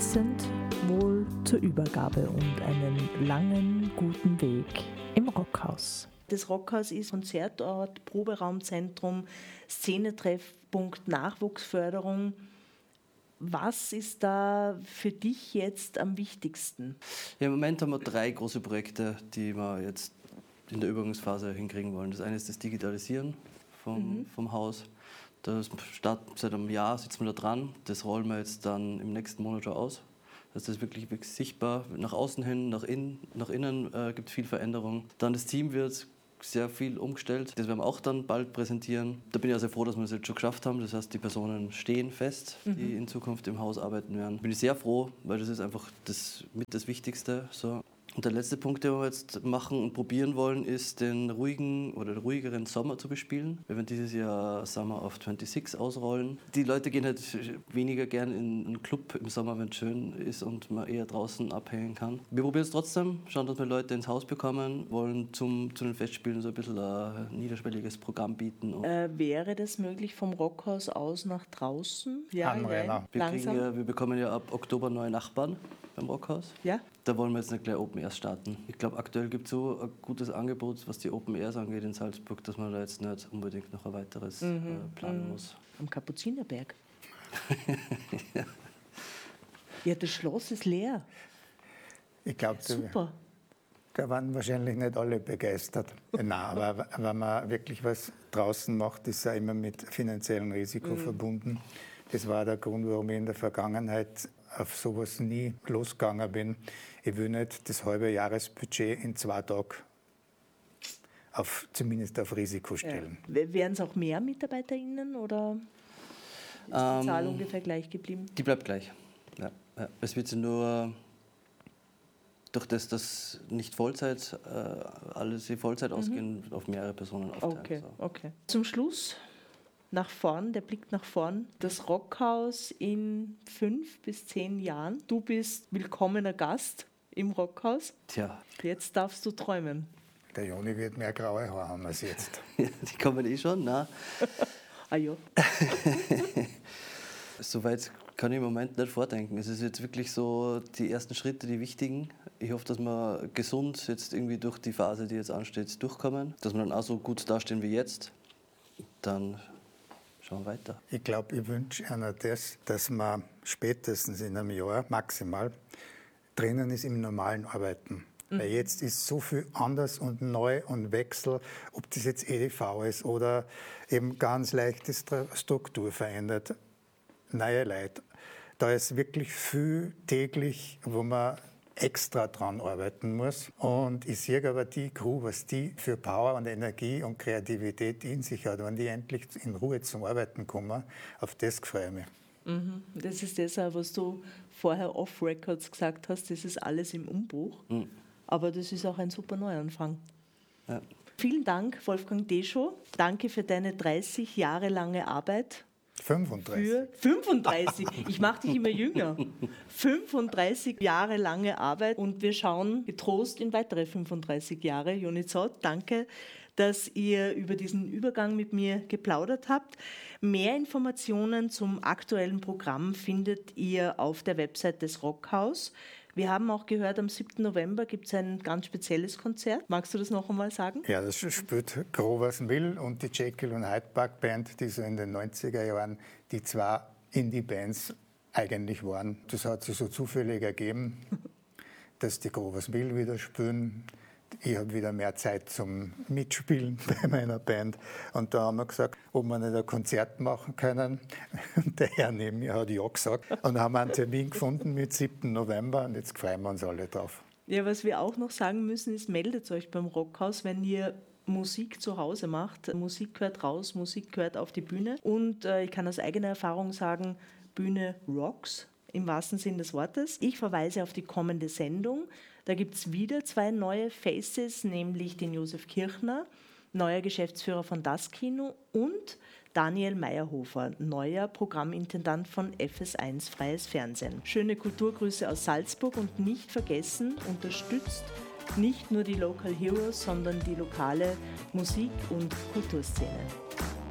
passend wohl zur Übergabe und einen langen, guten Weg im Rockhaus. Das Rockhaus ist Konzertort, Proberaumzentrum, Szenetreffpunkt, Nachwuchsförderung. Was ist da für dich jetzt am wichtigsten? Ja, im Moment haben wir 3 große Projekte, die wir jetzt in der Übergangsphase hinkriegen wollen. Das eine ist das Digitalisieren vom Haus. Das startet seit einem Jahr, sitzen wir da dran. Das rollen wir jetzt dann im nächsten Monat schon aus. Das ist wirklich sichtbar, nach außen hin, nach innen gibt es viel Veränderung. Dann das Team wird sehr viel umgestellt. Das werden wir auch dann bald präsentieren. Da bin ich auch sehr froh, dass wir das jetzt schon geschafft haben. Das heißt, die Personen stehen fest, die in Zukunft im Haus arbeiten werden. Bin ich sehr froh, weil das ist einfach das Wichtigste. So. Und der letzte Punkt, den wir jetzt machen und probieren wollen, ist den ruhigeren Sommer zu bespielen. Wir werden dieses Jahr Summer of 26 ausrollen. Die Leute gehen halt weniger gern in einen Club im Sommer, wenn es schön ist und man eher draußen abhängen kann. Wir probieren es trotzdem, schauen, dass wir Leute ins Haus bekommen, wollen zu den Festspielen so ein bisschen ein niederschwelliges Programm bieten. Wäre das möglich vom Rockhaus aus nach draußen? Ja, Wir bekommen ja ab Oktober neue Nachbarn beim Rockhaus. Ja. Da wollen wir jetzt nicht gleich Open Airs starten. Ich glaube, aktuell gibt es so ein gutes Angebot, was die Open Airs angeht in Salzburg, dass man da jetzt nicht unbedingt noch ein weiteres planen muss. Am Kapuzinerberg. Ja, das Schloss ist leer. Ich glaube, super. Da waren wahrscheinlich nicht alle begeistert. Nein, aber wenn man wirklich was draußen macht, ist ja immer mit finanziellem Risiko verbunden. Das war der Grund, warum ich in der Vergangenheit auf sowas nie losgegangen bin. Ich will nicht das halbe Jahresbudget in 2 Tagen zumindest auf Risiko stellen. Ja. Wären es auch mehr MitarbeiterInnen oder ist die Zahl ungefähr gleich geblieben? Die bleibt gleich. Ja. Es wird nur durch das, dass nicht Vollzeit, alles die Vollzeit ausgehen, auf mehrere Personen aufteilen. Okay. Zum Schluss nach vorn, der Blick nach vorn, das Rockhaus in 5 bis 10 Jahren. Du bist willkommener Gast im Rockhaus. Tja. Jetzt darfst du träumen. Der Joni wird mehr graue Haare haben als jetzt. Die kommen schon, ne? Ah ja. Soweit kann ich im Moment nicht vordenken. Es ist jetzt wirklich so die ersten Schritte, die wichtigen. Ich hoffe, dass wir gesund jetzt irgendwie durch die Phase, die jetzt ansteht, durchkommen. Dass wir dann auch so gut dastehen wie jetzt. Dann schauen wir weiter. Ich glaube, ich wünsche einer das, dass man spätestens in einem Jahr maximal drinnen ist im normalen Arbeiten. Weil jetzt ist so viel anders und neu und Wechsel, ob das jetzt EDV ist oder eben ganz leichte Struktur verändert. Neue Leute. Da ist wirklich viel täglich, wo man extra dran arbeiten muss. Und ich sehe aber die Crew, was die für Power und Energie und Kreativität in sich hat, wenn die endlich in Ruhe zum Arbeiten kommen, auf das freue ich mich. Das ist das auch, was du vorher off-Records gesagt hast, das ist alles im Umbruch. Aber das ist auch ein super Neuanfang. Ja. Vielen Dank, Wolfgang Deschow. Danke für deine 30 Jahre lange Arbeit. 35. 35. Ich mache dich immer jünger. 35 Jahre lange Arbeit und wir schauen getrost in weitere 35 Jahre. Joni Zott, danke, dass ihr über diesen Übergang mit mir geplaudert habt. Mehr Informationen zum aktuellen Programm findet ihr auf der Website des Rockhaus. Wir haben auch gehört, am 7. November gibt es ein ganz spezielles Konzert. Magst du das noch einmal sagen? Ja, das spielt Grover's Mill und die Jekyll und Hyde Park Band, die so in den 90er Jahren die 2 Indie-Bands eigentlich waren. Das hat sich so zufällig ergeben, dass die Grover's Mill wieder spielen. Ich habe wieder mehr Zeit zum Mitspielen bei meiner Band. Und da haben wir gesagt, ob wir nicht ein Konzert machen können. Und der Herr neben mir hat ja gesagt. Und haben einen Termin gefunden mit 7. November. Und jetzt freuen wir uns alle drauf. Ja, was wir auch noch sagen müssen, ist, meldet euch beim Rockhaus, wenn ihr Musik zu Hause macht. Musik gehört raus, Musik gehört auf die Bühne. Und ich kann aus eigener Erfahrung sagen, Bühne rocks. Im wahrsten Sinn des Wortes. Ich verweise auf die kommende Sendung. Da gibt es wieder 2 neue Faces, nämlich den Josef Kirchner, neuer Geschäftsführer von Das Kino, und Daniel Meyerhofer, neuer Programmintendant von FS1 Freies Fernsehen. Schöne Kulturgrüße aus Salzburg und nicht vergessen, unterstützt nicht nur die Local Heroes, sondern die lokale Musik- und Kulturszene.